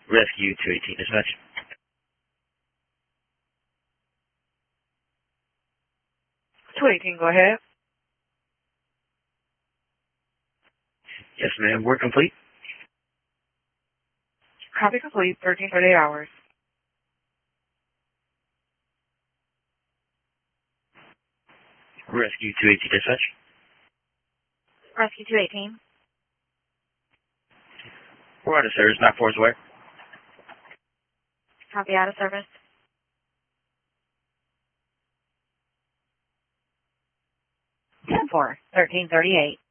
Rescue 218 dispatch. 218, go ahead. Yes, ma'am. Work complete. Copy complete, 13:38 hours. Rescue 218 dispatch. Rescue 218. We're out of service, not force aware. Copy, out of service. 10-4, 13:38.